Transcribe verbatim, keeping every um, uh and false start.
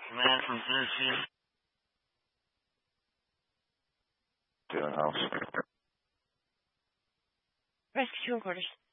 Man from Tennessee. To the house. Rescue quarters.